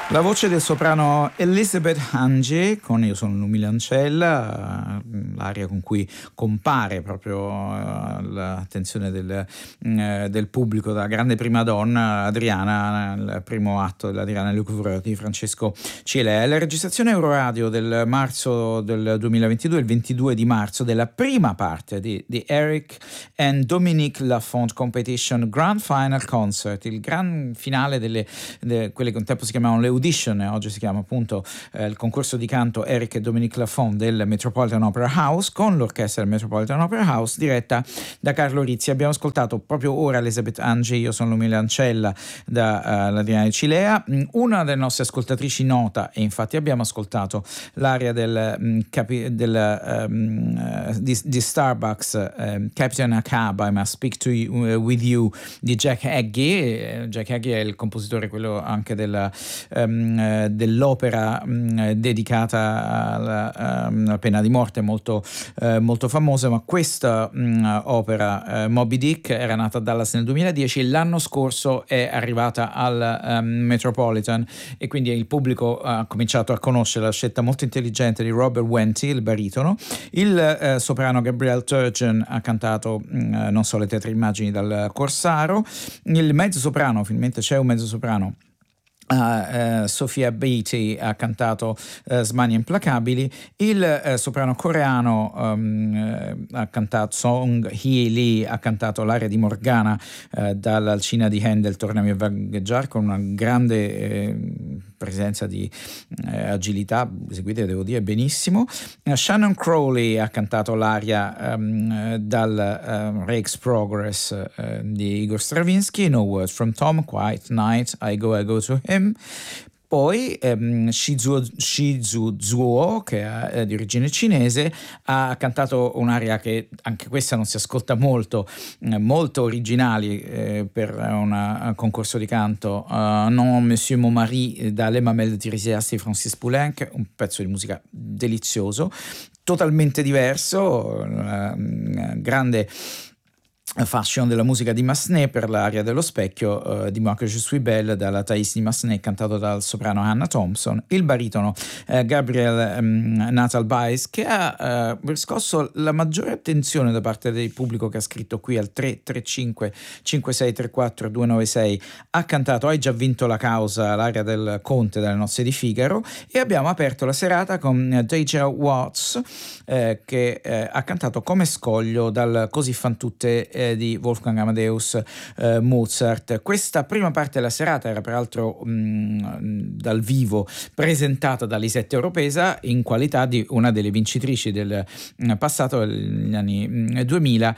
La voce del soprano Elizabeth Hange con Io sono Lumila Ancella, l'aria con cui compare proprio l'attenzione del pubblico dalla grande prima donna Adriana, il primo atto dell'Adriana Lecouvreur di Francesco Cilea. La registrazione Euroradio del marzo del 2022, il 22 di marzo, della prima parte di Eric and Dominique Lafont Competition Grand Final Concert, il gran finale quelle che un tempo si chiamavano le audition, oggi si chiama appunto il concorso di canto Eric e Dominique Lafont del Metropolitan Opera House, con l'orchestra del Metropolitan Opera House diretta da Carlo Rizzi. Abbiamo ascoltato proprio ora Elizabeth Hange, Io sono Lumila Ancella, da l'Adriana di Cilea. Una delle nostre ascoltatrici nota, e infatti abbiamo ascoltato l'aria di Starbucks, Captain Ahab, I Must Speak to you, with You, di Jack Haggie. Jack Haggie è il compositore, quello anche dell'opera dedicata alla pena di morte, molto famosa, ma questa opera, Moby Dick, era nata a Dallas nel 2010 e l'anno scorso è arrivata al Metropolitan, e quindi il pubblico ha cominciato a conoscere la scelta molto intelligente di Robert Wenti, il baritono. Il soprano Gabrielle Turgeon ha cantato Non so le tetre immagini dal Corsaro. Il mezzo soprano, finalmente c'è un mezzo soprano, Sophia Beatty ha cantato Smanie Implacabili. Il soprano coreano ha cantato Song Hye Lee, ha cantato l'aria di Morgana dall'Alcina di Handel, Tornami a vagheggiare, con una grande presenza di agilità, eseguite devo dire benissimo. Shannon Crowley ha cantato l'aria dal Rake's Progress di Igor Stravinsky, No Words from Tom, Quiet Night, I Go to Him. Poi Shizu Zuo, che è di origine cinese, ha cantato un'aria che anche questa non si ascolta molto originali per un concorso di canto, Non Monsieur Mon Mari, da Le Mamelles de Tiresias di Francis Poulenc, un pezzo di musica delizioso, totalmente diverso, grande fashion della musica di Massenet per l'aria dello specchio di Moi que je suis belle, dalla Thais di Massenet, cantato dal soprano Hannah Thompson. Il baritono Gabriel Natal Baez, che ha riscosso la maggiore attenzione da parte del pubblico, che ha scritto qui al 335 5634 296, ha cantato Hai già vinto la causa, l'aria del Conte dalle nozze di Figaro. E abbiamo aperto la serata con Deja Watts, che ha cantato Come scoglio dal Così fan tutte di Wolfgang Amadeus Mozart. Questa prima parte della serata era peraltro dal vivo presentata da Lisette Oropesa in qualità di una delle vincitrici del passato, negli anni 2000,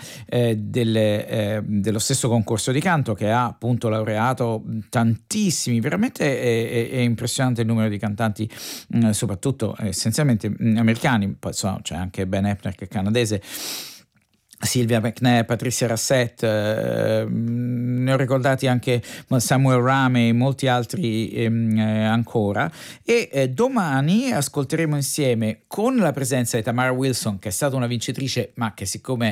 dello stesso concorso di canto, che ha appunto laureato tantissimi, veramente è impressionante il numero di cantanti, soprattutto essenzialmente americani. Poi insomma c'è anche Ben Epner, che è canadese, Sylvia McNair, Patricia Rasset, ne ho ricordati anche Samuel Ramey, molti altri ancora. E domani ascolteremo insieme, con la presenza di Tamara Wilson, che è stata una vincitrice, ma che siccome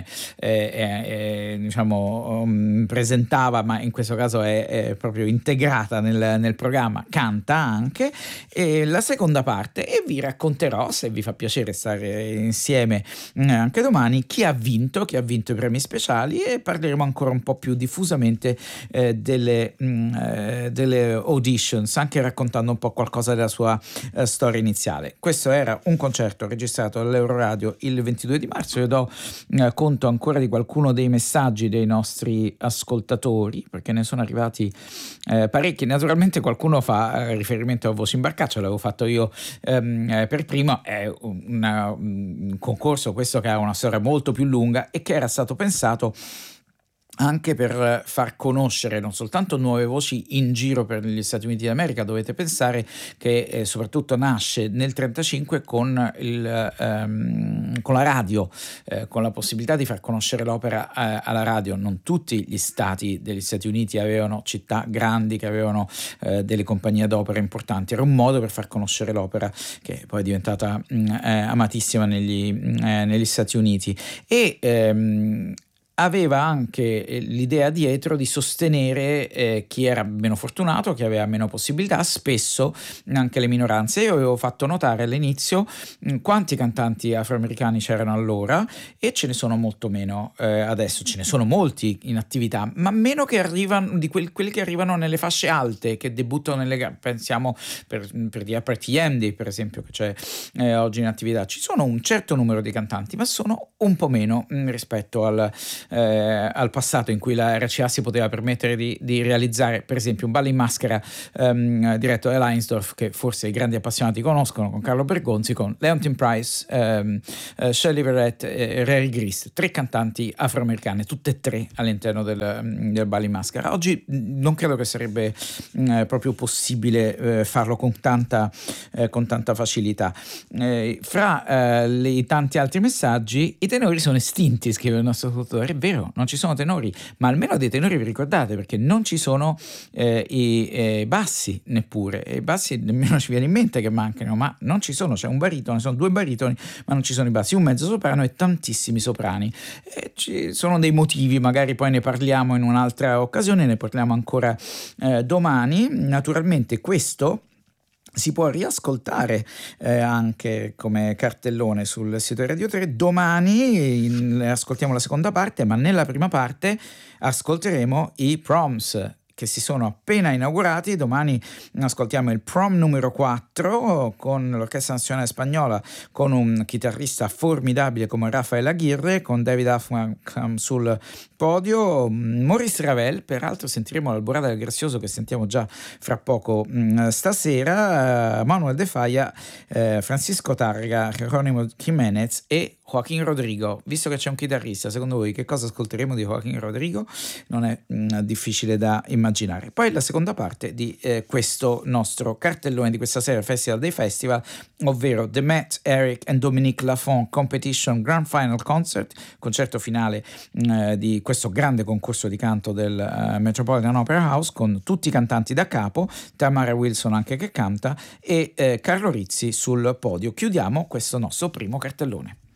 presentava, ma in questo caso è proprio integrata nel programma, canta anche, e la seconda parte, e vi racconterò, se vi fa piacere stare insieme anche domani, chi ha vinto i premi speciali, e parleremo ancora un po' più diffusamente delle auditions, anche raccontando un po' qualcosa della sua storia iniziale. Questo era un concerto registrato all'Euroradio il 22 di marzo. Io do conto ancora di qualcuno dei messaggi dei nostri ascoltatori, perché ne sono arrivati parecchi. Naturalmente qualcuno fa riferimento a Voci in Barcaccia, l'avevo fatto io per primo. È un concorso questo che ha una storia molto più lunga e che era stato pensato anche per far conoscere non soltanto nuove voci in giro per gli Stati Uniti d'America. Dovete pensare che soprattutto nasce nel 1935 con la radio, con la possibilità di far conoscere l'opera alla radio. Non tutti gli stati degli Stati Uniti avevano città grandi che avevano delle compagnie d'opera importanti. Era un modo per far conoscere l'opera, che poi è diventata amatissima negli Stati Uniti. E aveva anche l'idea dietro di sostenere chi era meno fortunato, chi aveva meno possibilità, spesso anche le minoranze. Io avevo fatto notare all'inizio quanti cantanti afroamericani c'erano allora, e ce ne sono molto meno adesso. Ce ne sono molti in attività, ma meno che arrivano di quelli che arrivano nelle fasce alte, che debuttano pensiamo per dire Party Andy, per esempio, che c'è oggi in attività. Ci sono un certo numero di cantanti, ma sono un po' meno rispetto al passato, in cui la RCA si poteva permettere di realizzare per esempio un ballo in maschera diretto da Leinsdorf, che forse i grandi appassionati conoscono, con Carlo Bergonzi, con Leontyne Price, Shelley Verrett e Rary Grist, 3 cantanti afroamericane, tutte e 3 all'interno del ballo in maschera. Oggi non credo che sarebbe proprio possibile farlo con tanta facilità. Fra i tanti altri messaggi, i tenori sono estinti, scrive il nostro tuttore. È vero, non ci sono tenori, ma almeno dei tenori vi ricordate, perché non ci sono i bassi neppure, e i bassi nemmeno ci viene in mente che mancano, ma non ci sono. C'è un baritono, sono 2 baritoni, ma non ci sono i bassi, un mezzo soprano e tantissimi soprani. Ci sono dei motivi, magari poi ne parliamo in un'altra occasione, ne parliamo ancora domani. Naturalmente questo si può riascoltare anche come cartellone sul sito di Radio 3. Domani ascoltiamo la seconda parte, ma nella prima parte ascolteremo i Proms, che si sono appena inaugurati. Domani ascoltiamo il prom numero 4 con l'Orchestra Nazionale Spagnola, con un chitarrista formidabile come Rafael Aguirre, con David Hoffman sul podio, Maurice Ravel. Peraltro sentiremo l'Alborada del Grazioso, che sentiamo già fra poco stasera, Manuel de Falla, Francisco Targa, Jerónimo Jiménez e Joaquín Rodrigo. Visto che c'è un chitarrista, secondo voi che cosa ascolteremo di Joaquín Rodrigo? Non è difficile da immaginare. Poi la seconda parte di questo nostro cartellone di questa sera, Festival dei Festival, ovvero The Matt, Eric and Dominique Lafont Competition Grand Final Concert, concerto finale di questo grande concorso di canto del Metropolitan Opera House, con tutti i cantanti da capo, Tamara Wilson anche che canta, e Carlo Rizzi sul podio. Chiudiamo questo nostro primo cartellone.